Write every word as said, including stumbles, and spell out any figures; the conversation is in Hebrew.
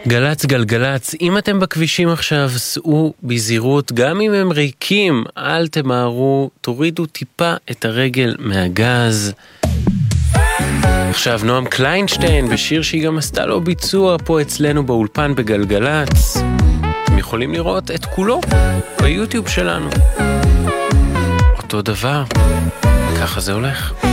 גלץ גלגלץ, אם אתם בכבישים עכשיו, סעו בזהירות, גם אם הם ריקים, אל תמהרו, תורידו טיפה את הרגל מהגז. עכשיו נועם קליינשטיין בשיר שהיא גם עשתה לו ביצוע פה אצלנו באולפן בגלגלץ. אתם יכולים לראות את כולו ביוטיוב שלנו. אותו דבר, ככה זה הולך.